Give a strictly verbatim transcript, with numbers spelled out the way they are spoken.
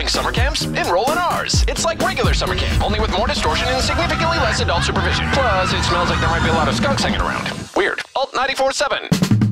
Offering summer camps? Enroll in ours. It's like regular summer camp, only with more distortion and significantly less adult supervision. Plus, it smells like there might be a lot of skunks hanging around. Weird. Alt ninety-four point seven.